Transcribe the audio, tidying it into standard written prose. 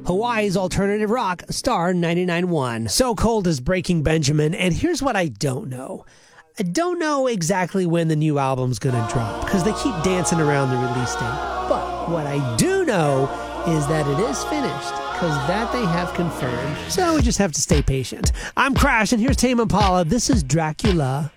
Hawaii's alternative rock, Star 99.1. So Cold is Breaking Benjamin, and here's what I don't know. I don't know exactly when the new album's gonna drop, because they keep dancing around the release date. But what I do know is that it is finished, because that they have confirmed. So we just have to stay patient. I'm Crash, and here's Tame Impala. This is Dracula.